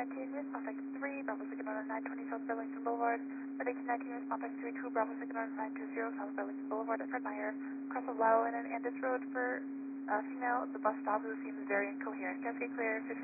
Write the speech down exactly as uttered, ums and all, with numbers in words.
nineteen, response X three, Bravo Signal nine twenty South Burlington Boulevard. Med eighteen nineteen, response X three two, Bravo Signal nine two zero South Burlington Boulevard at Fred Meyer. Cross of Lowell and Andis Road for uh, female. The bus stop who seems very incoherent. Can I get clear?